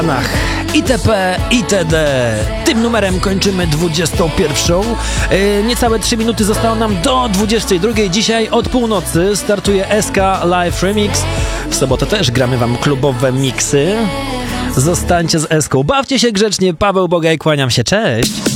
itp. itd. Tym numerem kończymy 21. Niecałe 3 minuty zostało nam do 22. Dzisiaj od północy startuje SK Live Remix. W sobotę też gramy wam klubowe miksy. Zostańcie z Eską. Bawcie się grzecznie. Paweł Bogaj, kłaniam się. Cześć.